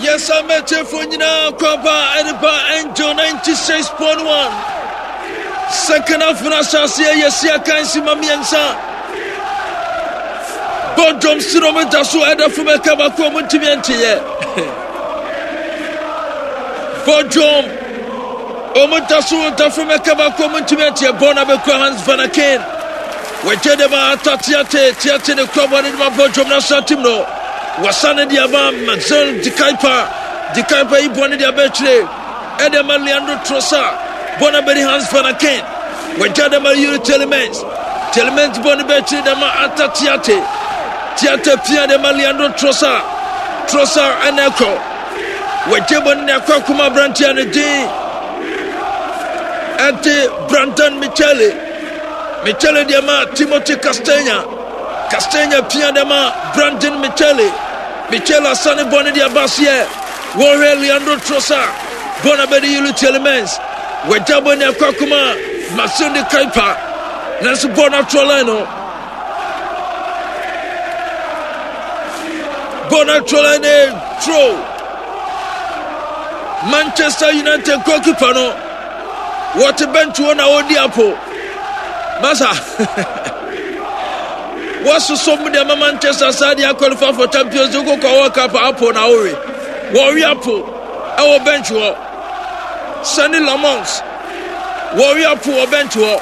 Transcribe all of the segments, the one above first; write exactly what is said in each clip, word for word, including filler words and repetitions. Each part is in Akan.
Yes, I'm a Tefonina, Kwaba, Ediba, Angel ninety-six point one. Second half, Nasasia, Yesia, Kansi, Mamiansa. Bodrum, Sinomentasu, Ada from a Kabako, Montimianti. Bodrum, Omontasu, from a Kabako, Montimianti, Bonabeko, Hans Van Aken. Wejadema, Tatiate, Tiate, the Kwaba, and Bodrum, Nasatimno. Wasane diaba Maxel Dikaipa Dikaipa ibone diabetre Edema Leandro Trossard Bonaberi Hans Van Aken Wejadema Yuri Telemens Telemens Bonabetre Dama Ata Tiate Tiate Pia Dema Leandro Trossard Trossard Aneko Wejabon Nakwa Kuma Brantiane Day Ante Brandon Michele Michele Diama Timothy Castagna Castagna Pia Dema Brandon Michele Michela Sani Bonidi Abasie, Warrior Leandro Trossard, Bonabedi Unity Elements, Wejaboni Akakuma, Masundi Kaipa, Nancy Bona Trolano, Bona Trolane, Tro, Manchester United Kokipano, what a bench one Odiapo, Masa. What's so many Manchester City are qualified for Champions League? Go World Cup upon our Warrior Pool, our bench war. Sunny Lamont, Warrior Pool bench war.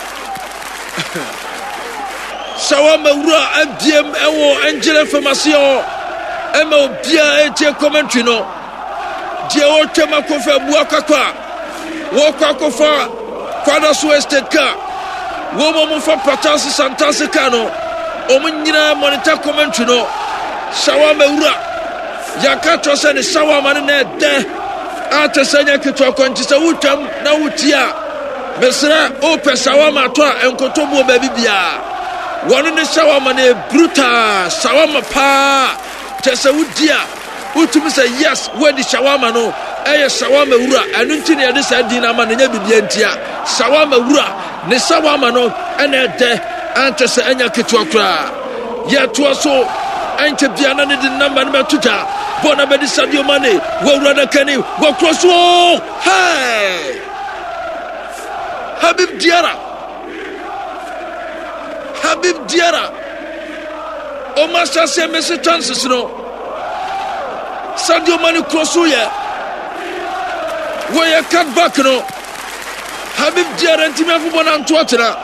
Shawama Ura and D M Ewo Angela Formacio, Emo Bia Ete commentary no. Dio Tema Kofa Buakaka, Wakakofa, Quadas West Car, Woman for Patasi Santasicano. Omunyina monitor commentary no Shawama Ura Yakato sene Shawama ne de ate senya kitwa kontisa wutam na wutia mesra ope Shawama to enkotobo baby bia wonu ne Shawama ne brutal Shawama pa tese wudia utumi say yes where the Shawama no eye Shawama Ura enu nti ne de sa di na ma ne nya bibia ntia Shawama Ura ne Shawama no ene de ante se enya kitwa kra ya to so ante biana ne di number ne betuta bona be di Sadio Mane wo rada kani wo cross wo hey Habib Diarra Habib Diarra o master se message chances no Sadio Mane cross wo ya wo ya cut back no Habib Diarra ntimi afu bona anto atena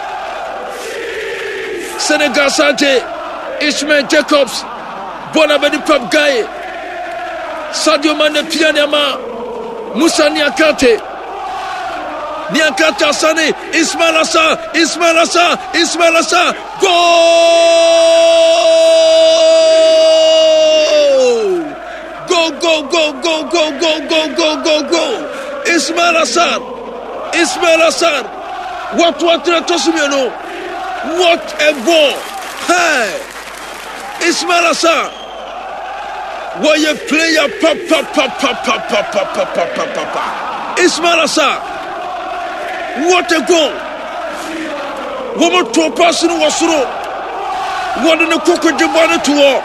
Senegal Sante, Ishmael Jacobs, Bonabedi Pop Guy, Sadio Mane Pianama, Moussa Niakate, Niakate Asane, Ismail Assar, Ismail Assar, Ismail Assar, go! Go, go, go, go, go, go, go, go, go, go! Ismail Assar, Ismail Assar, what, what, Tosimiano? What a ball! Hey! Ismail Assar! What a player! Pa, pa, pa, pa, pa, pa, pa, pa, pa, pa, pa, pa. Ismail Assar! What a goal! Woman to a person who was through. What in the cocoa de bonnet to all.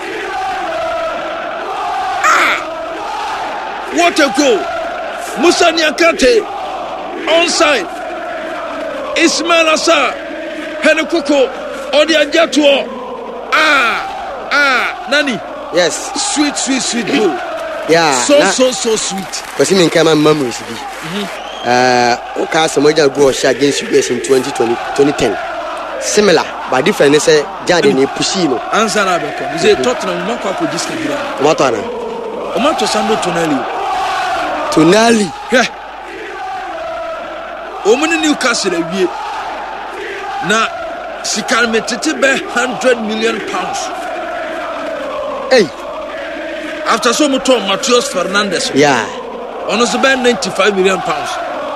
Ah! What a goal! Moussa Niakate! Onside! Ismail Assar! Henekoko or the Anjatuo. Ah, ah, Nani. Yes. Sweet, sweet, sweet goal. Yeah. So, na, so, so sweet. Because him in Kama memories. Uh, okay, some other goal shot against U S in twenty twenty, twenty ten. Similar, but different. They say, Jadi ne Pusino. Answer Abeko. Is it Tottenham? Mako ko diska gira. Matana. Omato Sandro Tonali. Tonali. Yeah. Omuni Newcastle ewie. Na sikar metete be one hundred million pounds. Hey, after so much time Matheus Fernandes. Yeah. On us be ninety-five million pounds.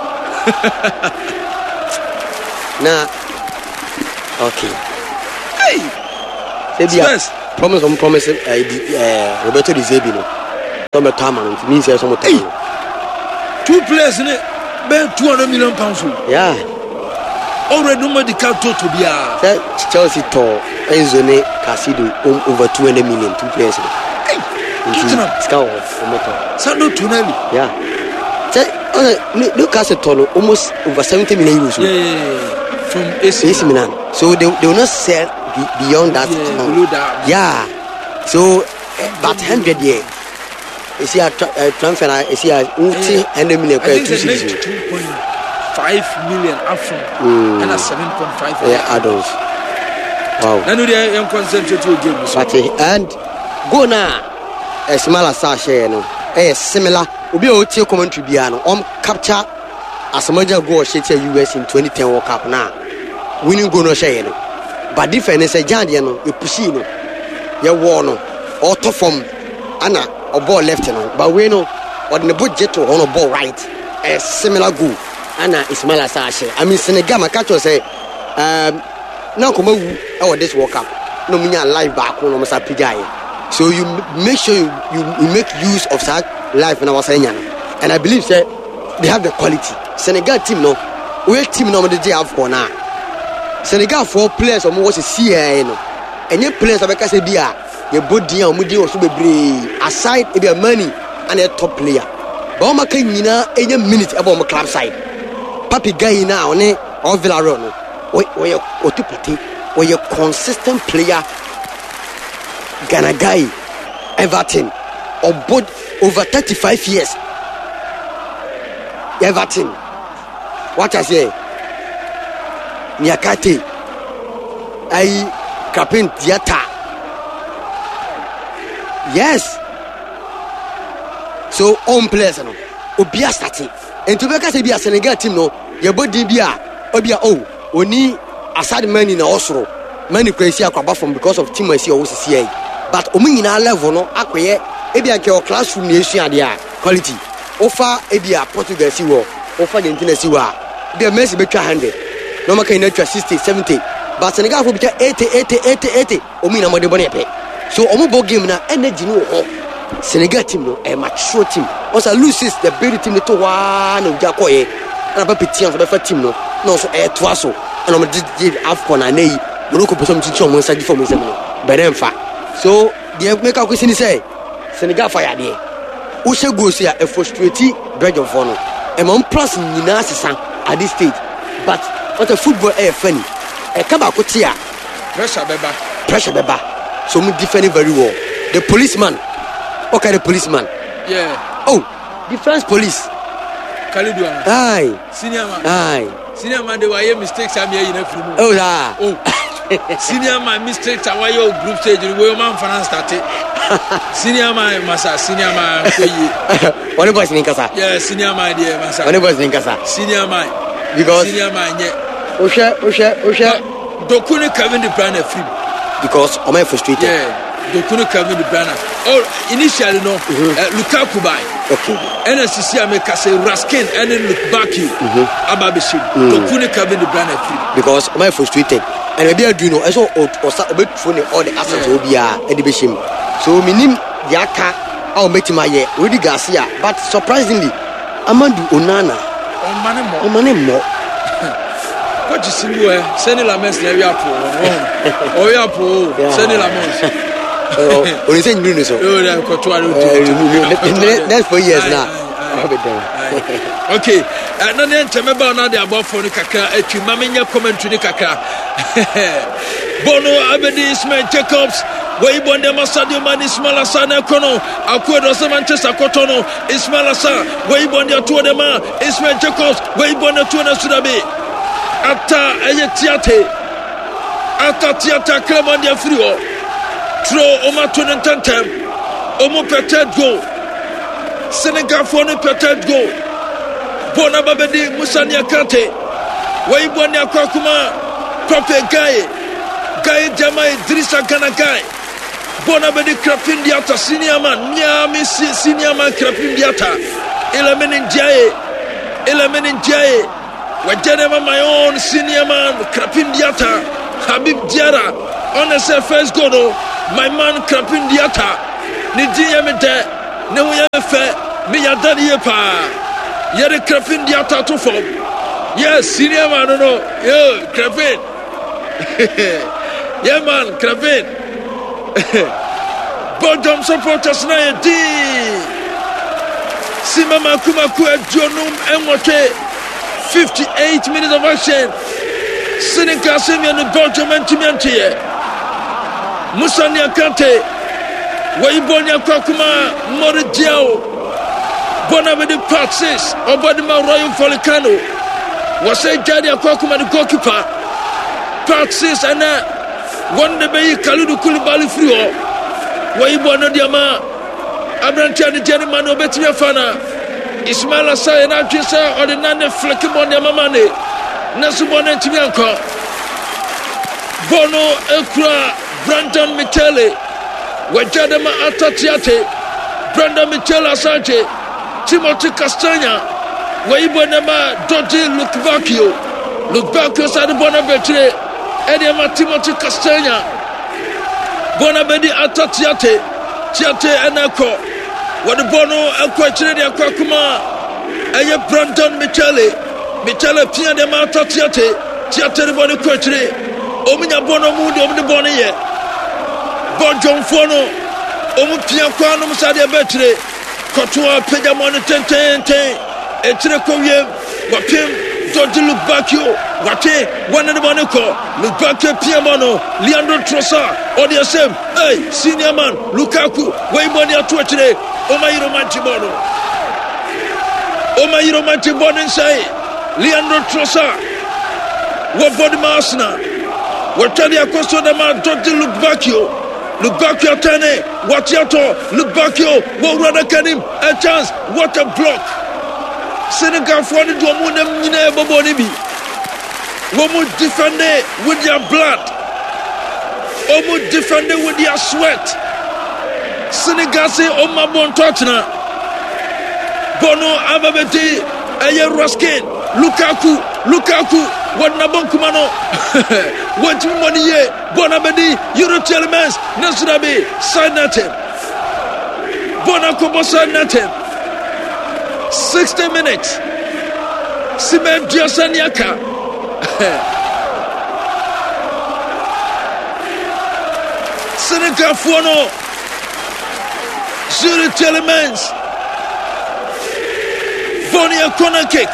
Nah. Okay. Hey. Yes. Promise on promise uh, uh, Roberto Di Zerbi no. Some time and it means some time. Two players in it be two hundred million pounds. Yeah. Already no the count to be a Chelsea to Enzone Casido over two hundred million two players. Hey. Tottenham. Scout of Moto. Sando Tunali. Yeah. So, Newcastle total almost over seventy million euros. Yeah, yeah, yeah. From A C Milan. So they, they will not sell be, beyond that. Yeah, below that. Yeah. So, about one hundred years. You see, a transfer, you see, a one hundred million. I think it's two point five million upfront mm. and a seven point five. Yeah, add-ons. Wow. Now they are concentrated to game. But and go now. A smaller sachet, no. A similar. Obi o tie commentary bia no. Um capture Asamoah goal share U S in twenty ten World Cup now. Winning goal no share no. But difference say Jan no. You push no. You war no. Or top from Anna or ball left no. But we know or the budget to on a ball right. A similar goal. Anna Ismaila Sarr. I mean Senegal my catch say um now come over this World Cup. No mean live back on almost a pijay. So you make sure you, you, you make use of that life in our Senegal. And I believe say they have the quality. Senegal team no, we team no they have for now. Senegal four players or more see here no. And your players are say bia your body and mudi also be aside it be money and a top player. But my nyina any minute about my club side. Papi guy now ne or Villarreal no. We we otupati we a consistent player. Ghana guy Everton or both over thirty-five years. Everton. What I say? Niakate. I Kapin Diata. Yes. So on players no. Obia starting. And to make us be a Senegal team no. Your body be a Obia oh. Oni aside money na Oslo. Money crazy akwa from because of team I see always see. But omu nyina level no akoye ebi anke o classroom na esu ade a quality ofa ebi a Portugal si wo ofa Argentina si wo a bi Messi betwa one hundred no maka ina twa sixty seventy but Senegal fo betwa eighty eighty eighty eighty omu nyina mo de bone pe so omu ball game na energy no ho Senegal team no a mature team also loses the big team to wa na uja koye na ba petian so be fa team no no so e to aso na mo did Afcon na nei Morocco person ti chon mo nsa di for mo nsem no beremfa. So the make a question say Senegal fire there. Who should go see a frustrated bread of honor. A man plus Nina Sissan at this stage. But what a football air funny. A Kabakotia. Pressure beba. Pressure beba. So we defending very well. The policeman. Okay, the policeman. Yeah. Oh, defense police. Kaliduana. Aye. Senior man. Aye. Senior man, there were mistakes I'm here in a few. Oh, yeah. Oh. Senior man mistakes are why your group stage we man finance started. Senior man masa senior man what about in Kasa? Yeah, senior man dear masa. What about in Kasa? Senior man. Because senior man yeah. Osha Osha Osha Dokuni Kevin De Bruyne free. Because I'm frustrated. Yeah. Dokuni Kevin De Bruyne. Oh, initially no mm-hmm. uh, Lukaku buy. Okay. N S C make say Raskin and then look back you. Ababishi. Dokuni Kevin De Bruyne free. Because I'm frustrated. And maybe I do know also or start about phone all the assets will be a edibishim. So minim yaka I'll make him my year Rudy Garcia. But surprisingly, Amadou Onana on money more. On money more. What you see where send la mess na ya po. Oh ya po. Send la mess. Oh, only saying you know so. Oh, they got to next four years now. Okay, and then remember now they are about for the kaka. If you mamenya commentary the kaka. Bono Abedi Ismail Jacobs. Where born the Masadio Man Ismail Hassan Kono. Akwedo Manchester Kotono. Ismail Hassan. Where born the two of them. Ismail Jacobs. Where born the two of Sudabe. Ata Ayetiate. Ata Tiata Clemandia Frio. Throw Oma Tunentantem. Omo Petet go. Senegal for no Petet go. Bona Babedi Musania Kante. Where born the Akakuma. Proper guy. Guy Jama Idrissa Gana guy. Bona Babedi Krapin Diata. Senior man. Nyami senior man Krapin Diata. Elemen in Jay. Elemen in Jay. Wajanema my own senior man Krapin Diata. Habib Diara. Honestly, first go no. My man Krapin Diata. Nidia Mete. Ne wo ye fe me ya dani ye pa ye de Krapin Diata to form yes senior man no no yo Krapin yeah man Krapin Belgium supporters na yedi Sima Makumaku Adionum Enwote fifty-eight minutes of action. Senegal Semi and Belgium and Timiantie Musania Kante Waibonia Kwakuma Moridiao Bonavide part six Obadima Royal Volcano was a Jadia Kwakuma the goalkeeper part six and one the Bay Kaludu Kulibali Frio Waibona Diama Abrantia the gentleman of Betia Fana Ismail Asai and Adjisa or the Nane Flekimon Yamamane Nasubon and Timianko Bono Ekra Brandon Michele Wajadama Atatiate Brandon Michele Asante Timothy Castagna Waibonema Dodi Lukbakio Lukbakio Sadi Bonabetre Ediama Timothy Castagna Bonabedi Atatiate Tiate Enako Wadi Bono Equatre de Aquakuma Eye Brandon Michele Michele Pia de Atatiate Tiate de Boni Quatre Ominya Bono Mundi Omni Boni ye Bonjon Fono Omu Pia Kwano Musadi Betre Kotua Pejamon ten ten ten Etre Koye Wapim Dodi Lukbakio Wate Wane de Boniko Lukbakio Piamono Leandro Trossard Odi Same Hey Senior man Lukaku Waiboni Atuatre Omayiro Mantibono Omayiro Mantibono Insai Leandro Trossard Wabodi Masna Watali Akosto de Ma Dodi Lukbakio Lukbakio Tane Watiato Lukbakio Warada Kanim a chance what a block Senegal for the Domunam Nina Bobonibi Womu defend it with their blood Omu defend it with their sweat Senegal say Oma Bon Totna Bono Ababeti Aye Raskin Lukaku Lukaku What Nabon Kumano What money ye Bonabedi Euro Telemans Nasurabi Side Natem Bonakobo Side Natem sixty minutes Simen Diosaniaka Senegal Fono Euro Telemans Bonia corner kick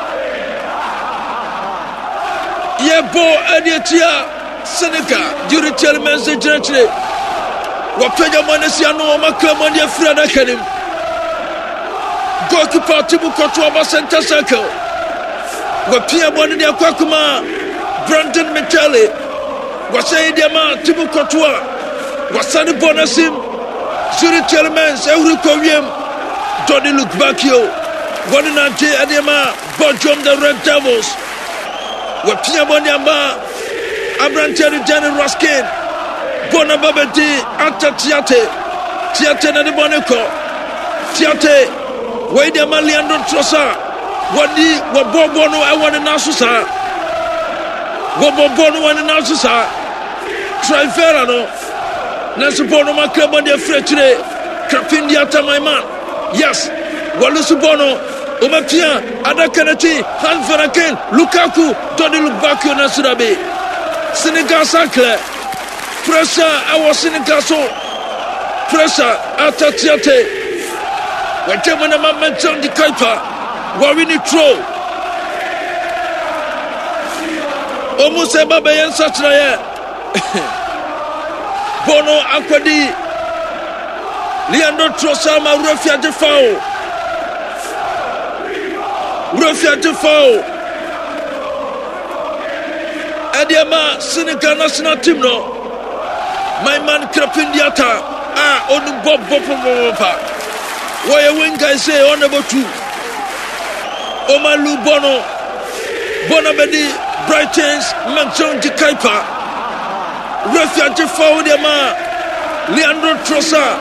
Yebo Adietia Senegal Euro Telemans de Gentile Wapeja Manesiano Makamonia Frana Kenim Goalkeeper Tibu Kotuaba center circle Wapia Bondia Kwakuma Brandon Michele Wasai Diama Tibu Kotua Wasani Bonasim Zuri Telemans Euriko Wiem Dodi Lukbakio Waninaje Adiama Belgium the Red Devils Wapia Bondiamba Abrantia Jani Raskin Bonababedi Anta Tiate Tiate na Boneko Tiate Wade Leandro Trossard Wadi Wabobono I want an Asusa Wabobono and an Asusa Triferano Nasubono Macabonia Fretire Crapindiata my man Yes Walusubono Umapia Adakanati Hanfanaken Lukaku Dodi Lukbakio Nasurabi Senegal Sacle Pressure I was Senegal so Pressure Atatiate Whatever the moment on the Kuiper, Warini Tro Almost a Baba and Satraya Bono Aquadi Leandro Trossama Rufia de Foul Rufia de Foul Adiama Senegal national team no My man Krapindiata Ah Onu Bob Bob Why a wing guy say on number two Omalu Bono Bonabedi Brightons Manchon de Kaipa Refugee Faudema Leandro Trossard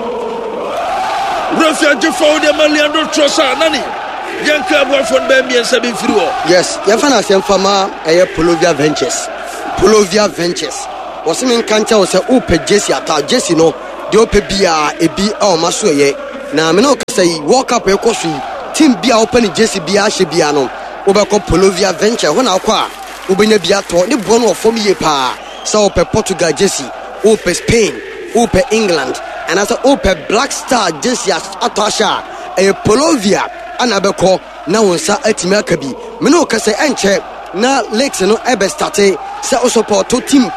Refugee Faudema Leandro Trossard Nani Young club one from Bambi and Sabi Frio. Yes, Yafana Semfama a Polovia Ventures Polovia Ventures was in Kanta was a Upe Jesse at Jesse no the Ope Bia a B or Masoye. Now, I know say walk up a coffee, Team Bia open Jesse Bia Shibiano, Obako Polovia Venture, when I qua, Ubina Biato, the Bono for me pa, so per Portugal Jesse, Ope Spain, Ope England, and as a open Black Star jersey atasha a Polovia anabeko na wonsa atima kabi meno kase enche na Lakes no ebe starte se o support to team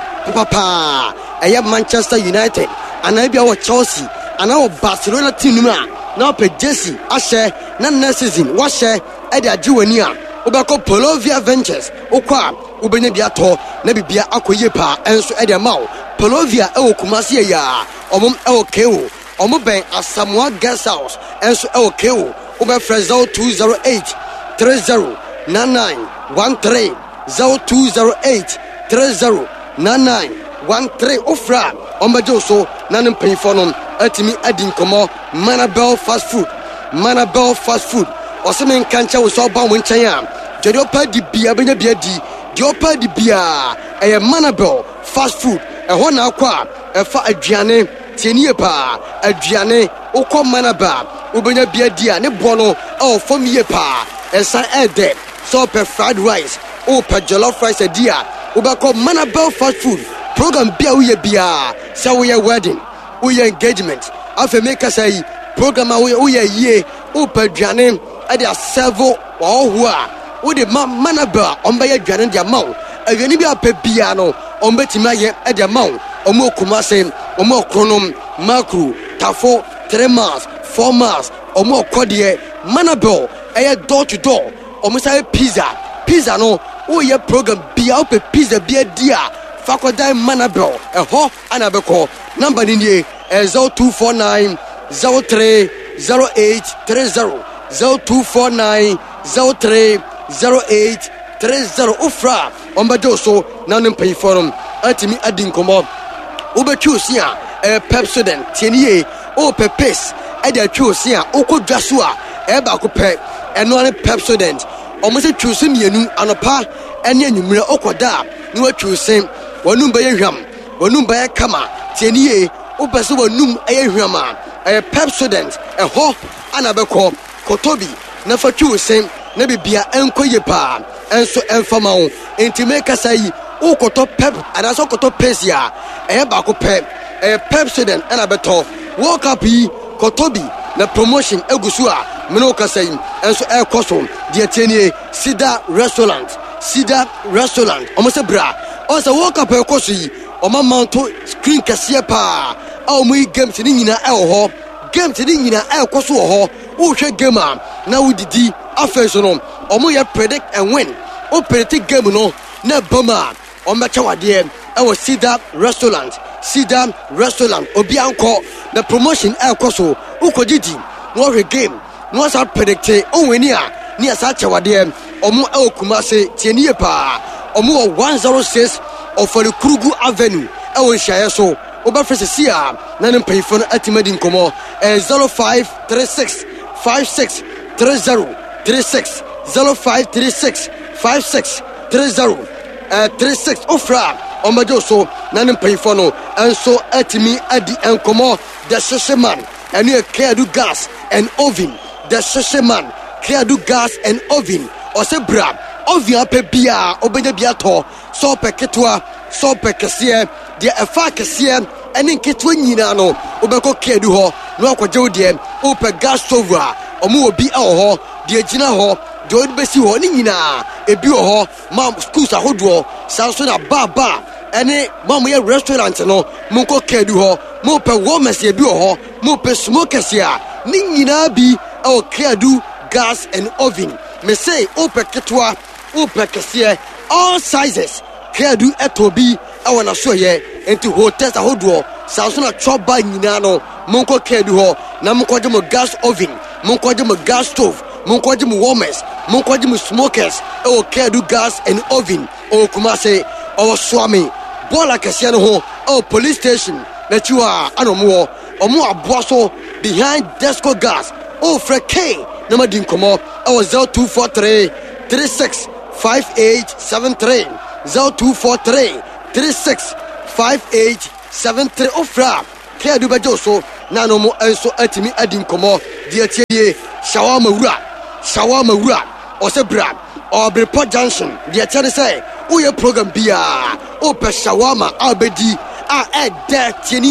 papa aya Manchester United anabia wo Chelsea ana Barcelona team no na pe jersey ahye na next season wo hye e da giwani a obako Polovia Ventures okwa ubenya bia to na bibia akoye pa enso e de mawo Polovia e wo Kumasi ya omum e wo kewo omo ben Asamoah Guest House enso e wo kewo obe frezo two zero eight three zero nine nine one three zero two zero eight three zero nine nine one three ofra ombajo so nanem penfonom atimi adin komo Manabel fast food Manabel fast food osemen kancha wo so ba wo nchen a jodi opa di bia benya bia di di opa di bia eye Manabel fast food e ho na akwa e fa aduane tienie pa aduane ukọ Manabel ubenya bia di a ne bono e fom ye pa esa ede so pe fried rice o pe jollof rice dia ubako Manabel fast food program bia wo ye bia say wo ye wedding wo ye engagement afa make say program wo ye ye o pe aduane e dia servo wo ho a wo de Manabel omba ye aduane dia mawo aduane bia pe bia no omba tima ye e dia mawo omo Kumase omo Kronom Makru Tafo three miles four miles omo Kodie Manabel eye door to door omo say pizza pizza no wo ye program bia o pe pizza bia dia fakodan Manabel e ho anabeko number ni nie zero two four nine zero three zero eight three zero zero two four nine zero three zero eight three zero ofra ombajo so nanem pay forum atimi adin komo ubetwu sia e Pepsodent tienie o pepes e da twu sia okodwa so a e ba ko pe eno ane Pepsodent omo se twu sim yenu anopa ene anwumre okoda ni watwu sim wanum ba ye hwam wanum ba ye kama tienie o pese wanum ye hwam a e Pepsodent e ho anabeko kotobi na fa twu sim na bibia enkoye pa enso enfama wo entime kasa yi ukoto pep anaso koto pesia e ba ko pep e Pepsodent ana beto world cup yi kotobi na promotion egusu a meno kasa yi enso e koso de tienie Sida restaurant Sida restaurant omo se bra o se world cup e koso yi omo manto screen kase pa a omo yi games ni nyina e ho games ni nyina e koso ho wo hwe game a na wudidi afeso no omo ye predict and win o predict game no na bama on wade e wo Sida restaurant Sida restaurant obi anko the promotion e koso ukogidi no hwe game no sa predict o weni a ni asa chawade omo e Kumase tienie pa omo one oh six of the Krugu Avenue e wo hyaye so oba frese a na ne mpayfo atimadi nkomo zero five three six five six three zero three six zero five three six five six three zero Uh, three six ofra omajo so nanim payfo no enso atimi adi enkomo the Shishiman and you Kreadu gas and oven the Shishiman Kreadu gas and oven osebra oven ape bia obenya bia to so peketwa so pekese de efa kese ene nketwa nyina no obeko Kreadu ho no akwaje de ope gas stove a omo obi a ho de agina ho Joid besi ho ni nyina ebi ho mam schools ahodo sanso na baba ene mam ye restaurant no monko Kreadu ho mo pe womas ebi ho mo pe smokers ya ni nyina bi o Kreadu gas and oven me say ope ketwa ope kese all sizes Kreadu etobi e wona so ye enti hotels ahodo sanso na choba nyina no monko Kreadu ho na monko je mo gas oven monko je mo gas stove Monkwaji mu warmers, monkwaji mu smokers, o Kreadu gas and oven, o Kumase, o Swami, Bola Kasiano ho, o police station, that you are anomo, o mo aboso behind Desco gas, o Freke, Namadin Komo, o zero two four three three six five eight seven three, zero two four three three six five eight seven three, o Fra, Kreadu Bajoso, Nanomo enso atimi adin komo, dia tie, Shawama Wura. Shawama Wura osebra Obreport Junction de tell say wo ye program bia o pe shawama abedi a e de tienie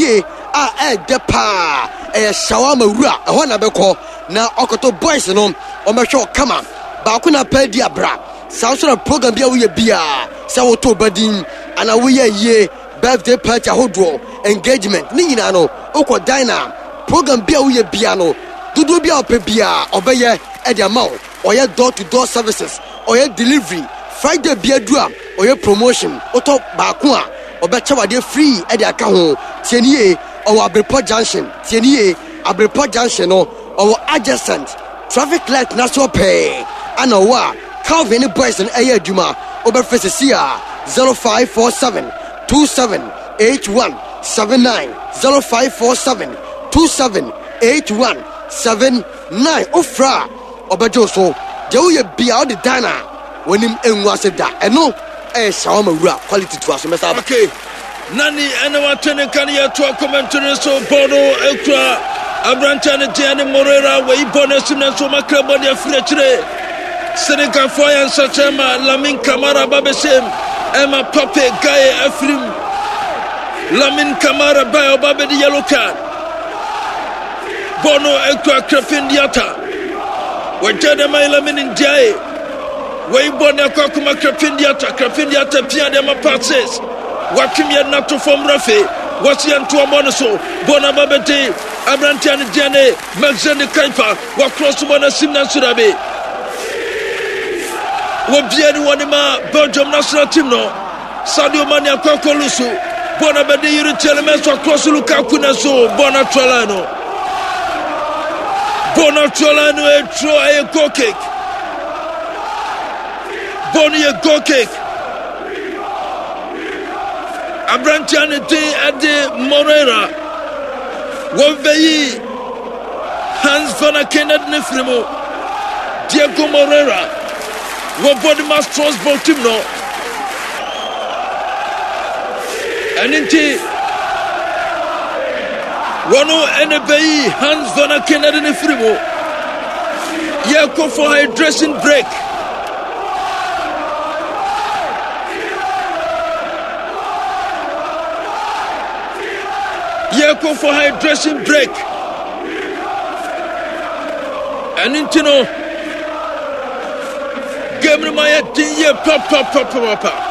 a ɛɛdɛ paa ɛyɛ shawama wura ɛhɔ na bɛkɔ na ɔkɔtɔ boys no ɔmɛhwɛ ɔkama baako na pɛ di abra saa nso na program bi a woyɛ bia sɛ wotɔ badin ana woyɛ yie birthday party ahodoɔ engagement ne nyinaa no wokɔ dina program bi a woyɛ bia no dodo bi a ɔpɛ bia ɔbɛyɛ ɛde ama wo ɔyɛ door to door services ɔyɛ delivery Friday bia du a ɔyɛ promotion wotɔ baako a ɔbɛkyɛ wadeɛ free ɛde aka ho tienie ɔwɔ Abrepɔ junction tienie Abrepɔ junction no ɔwɔ adjacent traffic light na so pɛɛ ana ɔwɔ a Calvin boys no ɛyɛ adwuma ɔbɛfrɛ sisi a zero five four seven two seven eight one seven nine zero five four seven two seven eight one seven nine ofra ɔbɛgye so deɛ woyɛ bia ɔde dana wɔnim ɛngu ase da ɛno ɛyɛ shawama wura quality to aso mɛsa aba. Okay, nani ɛna watene kan yɛ to commentary so bono ekura abranta ne Gianni Morera wɔ ibɔ sim na so makra bɔ ne afire kyerɛ Senegal for yan Sachema Lamin Kamara Babesem Emma Pape Gaye Afrim Lamin Kamara Bayo Babe the yellow card Bono Ekwa Krafin Diata Wajada Mai Lamin in Jai Way Bona Kakuma Krafin Diata Krafin Diata Pia de ma passes Wakim ya nato from Rafe Wasi Antua Monoso Bona Babete Abrantian Jane Maxene Kaipa Wakross Bona Simna Surabe Wabiani wanima Belgium national team no Sadio Mane akoko lusu bona bede yiri telemeso across Lukaku na so bona Trolano bona Trolano e tro e goal kick boni e goal kick Abrantiane de Ade Morera Waveyi Hans van Akened Nefremo Diego Morera What body mass transport team no and inti wano N B A Hans van Akened in the frimo yeah go for a dressing break yeah go for a dressing break and inti no Game Maya Dinye pop pop pop pop pop.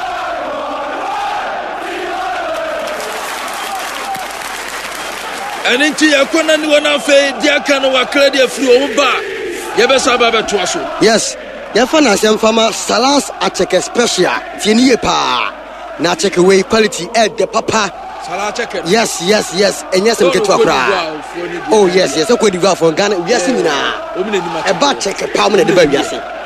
And into Yakona Wanafe, Diakano Wakredia flew over. Yabesaba to us. Yes, Yafana Semfama Salas Acheke Special, Tinie Pa, na check away quality at the papa. Yes, yes, yes, and yes, I'm get to a cry. Oh, yes, yes, I could go from Ghana. Yes, a bad check a pound at the baby.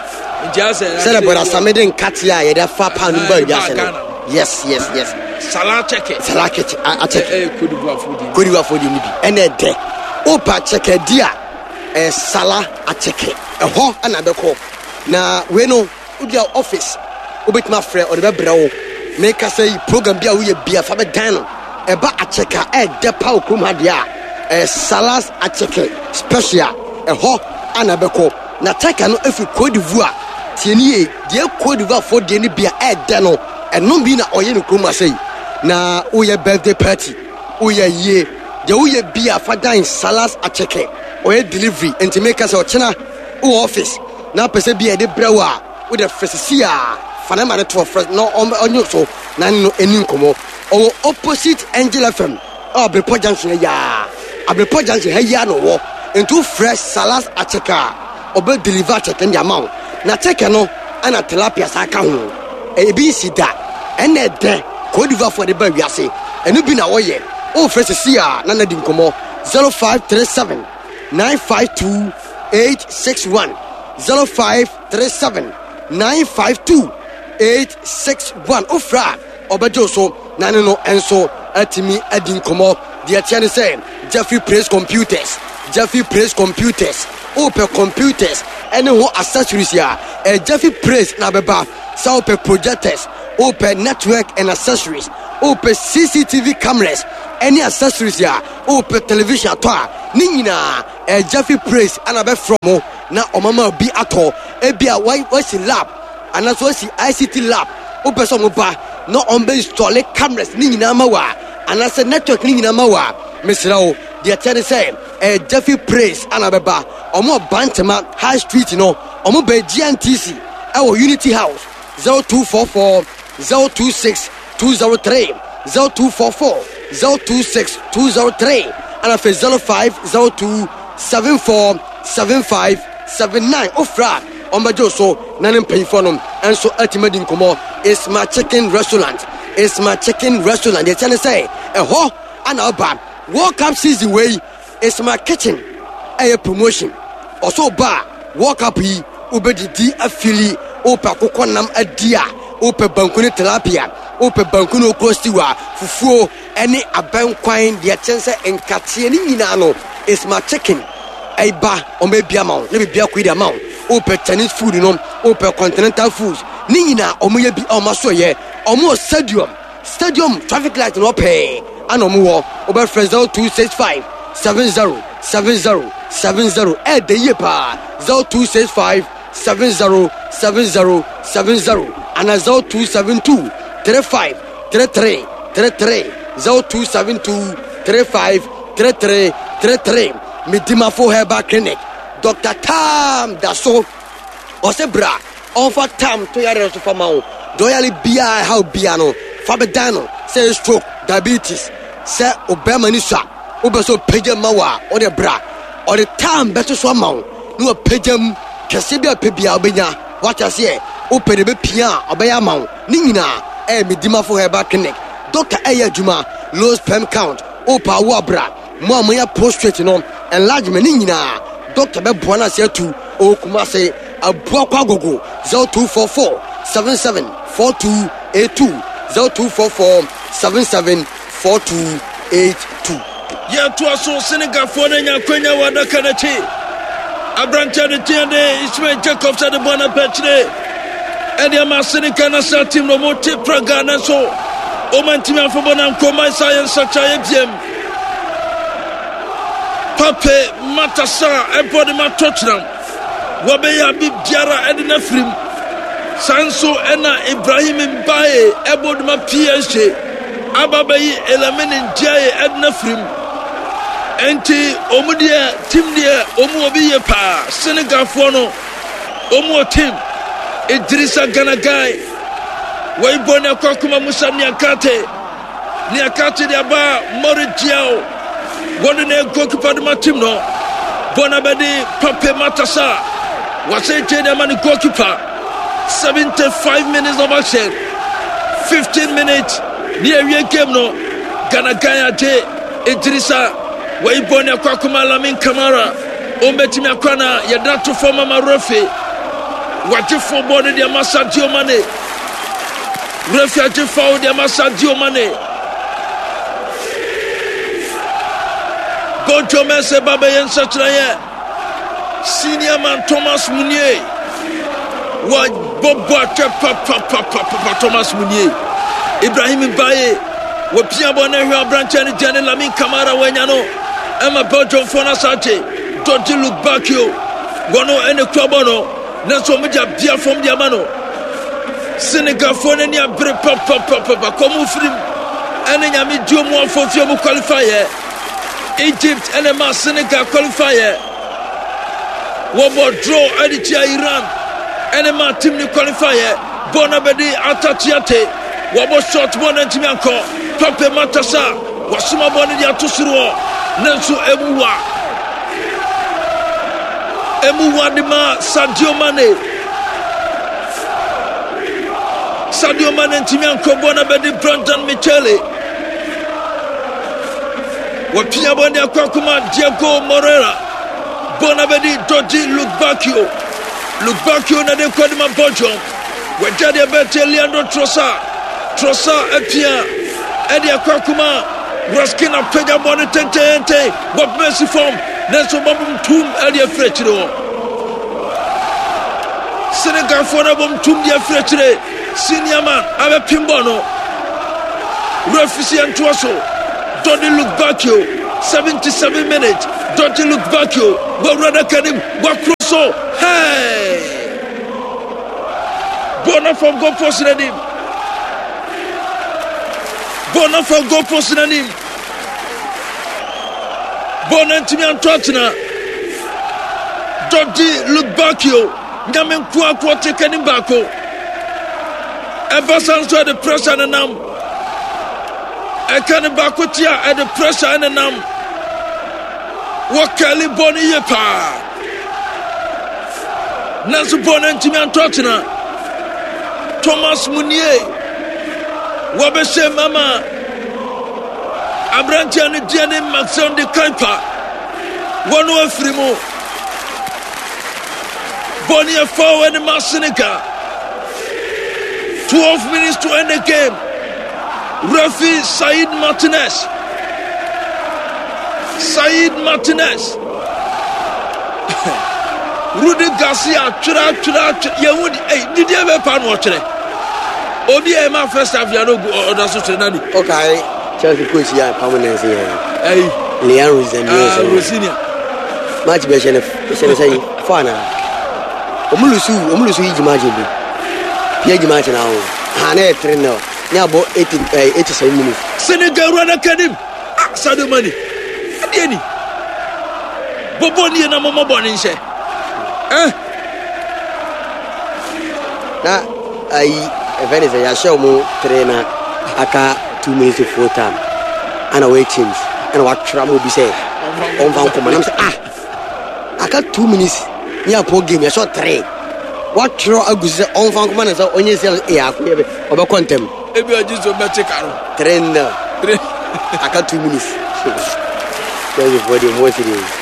Celebrate as I made in Katia, a far pound bird. Yes, yes, yes. Salah check it. Salah check it. I check it. Could you afford it? And a day. Opa check a dear. A Salah, I check it. A ho, another call. Now, we know your office. Ubit my friend or the bro. Make us say program be a we be a faber dano. A ba a checker, a depa kumadia. A Salas, I check it. Special. A ho, another call. Now, take a no if you could voir. Tienie, dear Cote d'Ivoire for Denny be a dano, and no be na oyen kuma say. Na uye birthday party, uye ye, the uye be a father in Salas a check, uye delivery, and to make us our china, u office. Now, Pese be a de brewa, with a fresia, Fanama to a fresh, no on your so, none any como, or opposite Angel F M, or Abrepɔ Junction, ya, Abrepɔ Junction, hey, ya no walk, and two fresh Salas a checker, or be deliver check in the amount. Na take no ana tilapia saka ho e bi si da ene de Cote d'Ivoire for the baby ase enu bi na wo ye o fresh sia na na di nkomo zero five three seven nine five two eight six one zero five three seven nine five two eight six one ofra obajo so na no enso atimi adi nkomo de atiane say Jeffrey Praise Computers Jeffrey Praise Computers Open computers any who accessories here a Jeffrey Praise na beba sa open projectors open network and accessories open C C T V cameras any accessories here open television to ni nyina a Jeffrey Praise ana be from na omama bi ato e bia why what's lab and as well I C T lab open some ba no on be install cameras ni nyina ma wa and as a network ni nyina ma wa Misrao, the attorney say, a Jeffy Praise, Anabeba, or more Bantama, High Street, you know, or more by G N T C, our Unity House, zero two four four, zero two six, two zero three, zero two four four, zero two six, two zero three, and if it's zero five, zero two, seven four, seven five, seven nine, Ofra, on my Joso, Nanan pay for them, and so ultimate in Como is my chicken restaurant. It's my chicken restaurant. They're trying to say, a ho and a bar. Walk up season way. It's my kitchen. A promotion. Also bar. Walk up he. Ube di di a fili. Opa kokonam a dia. Ope bankuni tilapia. Ope bankuno kostiwa. Fufu. Any a bankwine. They're chance and katieni inano. It's my chicken. A bar. Or maybe amount. Let me be a quid amount. Ope Chinese food, you know. Ope continental foods. Nina or maybe almost so yeah. Almost stadium, stadium traffic light no pay. And omo over friends zero two six five seven zero seven zero seven zero. Eh the year pa zero two six five seven zero seven zero seven zero and a zero two seven two three five three three three three zero two seven two three five three three three three. Midima for Herbal Clinic. Doctor Tam Daso Osebra offer Tam to your for my doyali bia how biano fabedano say stroke diabetes say obema ni swa obeso pagem mawa or the bra or the time better so amount no pagem kese bia pebia obenya what I say open be pia obeya amount ni nyina e Midima for Herbal Clinic. Doctor Eya Juma low sperm count opa wabra mo amoya prostate no enlargement ni nyina Doctor be buana say to o kuma say abua kwa gogo zero two four four seven seven four two eight two zero two four four seven seven four two eight two. Yeah, to us, so Senegal for the Yakwenya Wada Kanachi. Abrancha de Tiande, Ismail Jacobs at the Bona Petre. And the Amasenica Nasa team no more tip Pragana so. Omantima for Bonam Koma Science such a M. Pape Matasa, Epodima Tottenham. Wabeya Bib Jara and Nefrim. Sanso ena Ibrahim Mbaye eboduma P S G ababayi Elamine Ndiaye edna frim enti omudia team dia omu obi ye pa Senegal fo no omu team Idrissa Gana Gueye way bona kwakuma Musa Niakate Niakate dia ba Moridiao wonu ne goalkeeper de team no bona bedi Pape Matasa wase tene man goalkeeper. seventy-five minutes of action, fifteen minutes near your game no. Gana Gueye de Idrissa Waibone Kwakuma Lamin Kamara Ombetimi Akwana Yadato Forma Marofe Wajifo Bone de Massa Diomane Refi Ajifo de Massa Diomane Bojo Mese Baba Yensa Traye Senior man Thomas Munier Wa Bobo Papa Papa Papa Thomas Munier Ibrahim Mbaye Wa Pia Bone Hwa Branche ni Jane Lamin Kamara Wenyano Emma Bojo Fona Sache Dodi Lukbakio Wono ene Kwabono Nenso Media Bia from Diamano Senegal Fone ni Abre Papa Papa Komu Frim Ene Nyami Diomo Fofio Mu qualifier Egypt ene ma Senegal qualifier Wobo draw Editia Iran ene ma team ni qualifier Bonabedi Atatiate Wobo short Bona Ntimianko Pape Matasa Wasuma Boni dia Tusuro Nenso Emuwa Emuwa Dima Sadio Mane Sadio Mane Ntimianko Bonabedi Brandon Michele Wapia Boni Akwakuma Diego Moreira Bonabedi Dodi Lukbakio Lukbakio na de Kodima Bojo Wajade Bete Leandro Trossard Trossard Epia Edi Akwakuma Raskina Peja Boni Tente Ente Wap Mercy Form Nenso Babum Tum Elia Frechiro Senegal Fona Bum Tum Dia Frechire Senior man Abe Pimbono Refisi Antuaso Dodi Lukbakio seventy-seven minutes Dodi Lukbakio Borada Kadim Wakroso Hey Bona from go post him Bona from go post him Bona ntimi antotena. Dodi Lubakio. Nyame nkwa kwa tekeni bako. Everson so the pressure and nam. Ekani bako tia at the pressure and nam. Wakali boni yepa. Nasu bona ntimi antotena. Thomas Munier. Wabeshe mama. Abrantia ni diane Maxon de Kaipa. Wanu afrimo. Boni a foul and Marcinica. twelve minutes to end the game. Rafi Said Martinez. Said Martinez. Rudy Garcia. Chira chira chira. Yehudi. Hey, did you ever pan watch it? Obi Emma first half you know or that's what nani. Okay. Chelsea coach here permanent here. Hey. Leon Rosinia. Ah, Rosinia. Match be shene shene say fana. Omulusu omulusu yi match bi. Ye ji match na ho. Ha na three now. Ni abo eighty eighty-seven minutes. Senegal run academy. Ah, Sadio Mane. Adieni. Bobo ni na momo boni nse. Eh? Na ai event is ya show mo trainer aka two minutes to four time. And away change. And what trouble be say. On van come and say ah. Aka two minutes. Ni apo game ya shot three. What throw aguze on van come and say onye say e akwe be obe contem. Ebi ajizo mete karo. Train now. Aka two minutes. Tell you for the most it is.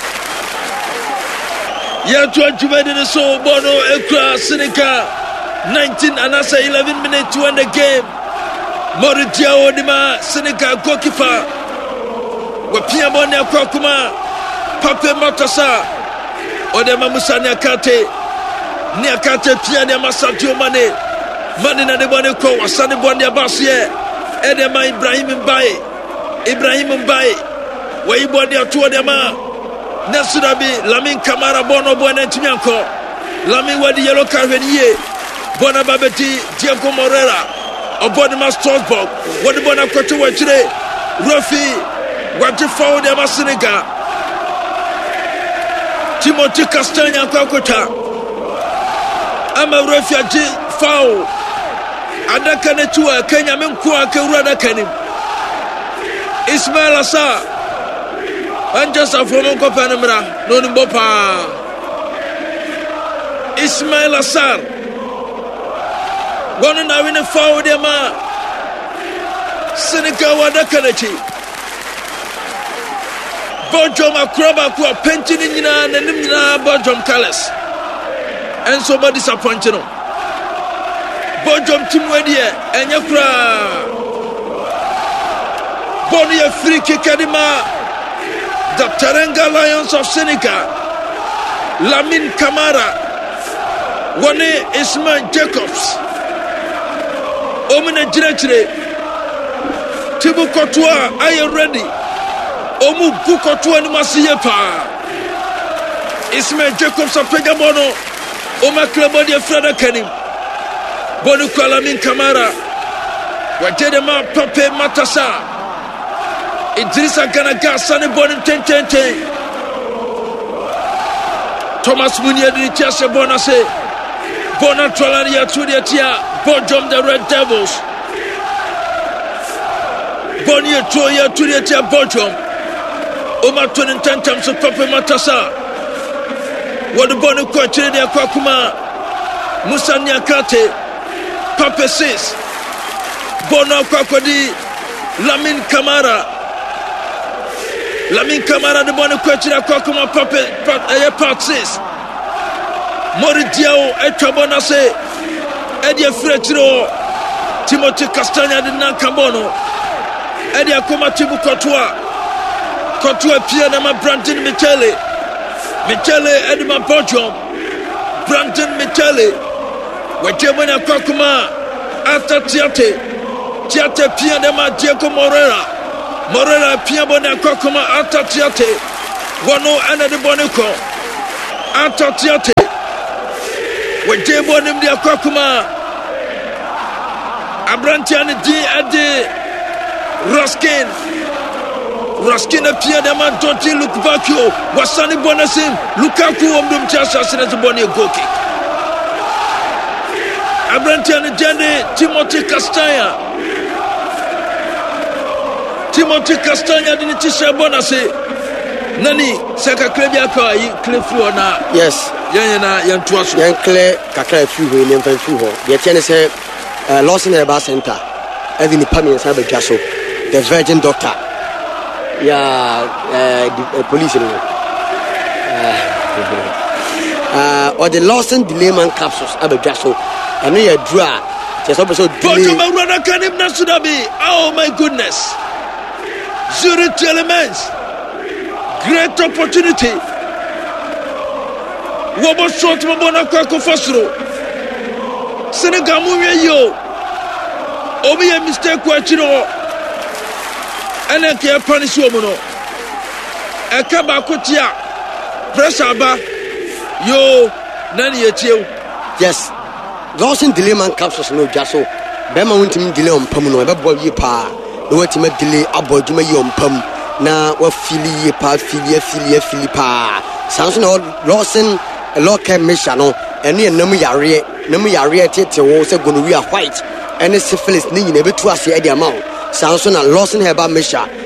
Yeah, twenty minutes so Bono Ekra Seneca. nineteen and I say eleven minutes to end the game. Moritia Odima Seneca goalkeeper. Wapia Bonia Kwakuma. Pape Matasa. Odema Musani Akate. Niakate Pia Masatio Mane. Mane na de Bone Ko Wasani Bondia Basie. Edema Ibrahim Mbaye. Ibrahim Mbaye. Wai Bondia Tuodema. Nesurabi Lamin Kamara Bono Bone Timianko. Lamin Wadi Yellow Carvenier. Bona Babeti Diego Morera. Obonima Strasbourg. Wadi Bona Kotu Wachire. Rafi. Wati Fawo de Masiniga. Timothy Castagna Kwakota. Ama Rafi Aji Fawo. Adaka Netua Kenya Mnkwa Keurada Kenim. Ismail Assar. Manchester from Copenhagen. No Nimbopa. Ismail Assar. One now in a foul de ma. Seneca Wadakanechi. Bojom Akroba who are painting in and Nimna Bojom Calais. And so much disappointed. Bojom Timwedia and Yakra. Bonia free kick Adima. The Teranga Lions of Seneca. Lamin Kamara. One Ismail Jacobs. Omine Jirechire. Tibu Kotua, are you ready? Omu Bukotua Nimasiyepa. Ismail Jacobs of Pegamono. Oma Klebodia Freda Kenim. Bonu Kalamin Kamara. Wajedema Pape Matasa. Idrissa Ganaga Sani Bonin ten ten ten. Thomas Munier di Tiase Bonase. Bona Trolania Tudia Bojom the Red Devils. Bonia Toya Tudia Bojom. Oma Tonin Tantam so Pape Matasa. What the Bonu Koche de Kwakuma. Musa Nyakate. Pape Sis. Bona Kwakwadi. Lamin Kamara. Lamin Kamara de Bonu Koche de Kwakuma Pape Part six. Moridiao Etrabonase. Edia Fretiro. Timothy Castagna de Nankambono. Edia Koma Tibu Kotua. Kotua Pianama Brandon Michele. Michele Edma Bojom. Brandon Michele. Wajemana Kwakuma. Ata Tiate. Tiate Pianama Diego Morera. Morera Piabona Kwakuma Ata Tiate. Wano Ana de Bonico. Ata Tiate. Wajebo Nimdia Kwakuma. Abrantiani D. Ade. Roskin. Raskina Pia de Mantoti, Lukvakio, Wasani Bonasim, Lukaku, Omdum Chasas, and the Bonnie goal kick. Abrantian Jane, Timothy Castagna. Timothy Castagna didn't Tisha Bonase. Nani, Saka Klebiaka, Clefruana. Yes. Yana Yantuas, Yankle, Kaka, Fuhu, and Fuhu. The Chinese Lawson Eba Center, Evin Pami and Sabe Jasso, the Virgin Doctor. Yeah, uh, police. Uh, uh, or the Lawson Delayman capsules, Abe Jasso. I know you're dry. Just also oh my goodness. Zurich elements. Great opportunity. Wobo shot Mabona Kwako Fosro. Senegal Mumia yo. Obi a mistake Quachino. And I can't punish Womono. A Kabakotia. Pressure ba. Yo. Nani Etio. Yes. Lawson Delayman capsules no Jasso. Bema went to delay on Pamuno, a boy ye pa. No way to make delay about you may on Pum. Now, what Philly pa, Philia, Philia, Philippa. Samson or Lawson, a local Mishano, and near Namuyaria, Namuyaria Tete was a gonorrhea white, and a syphilis need never to us the amount. Samson and Lawson have a Misha.